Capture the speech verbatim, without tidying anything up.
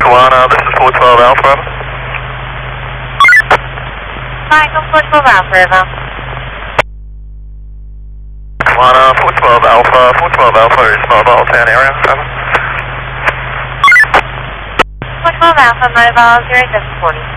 Kalana, this is four twelve Alpha. Michael, four twelve Alpha, River. Kalana, four twelve Alpha, four twelve Alpha is mobile, ten area, seven. four twelve Alpha, mobile, zero seven forty.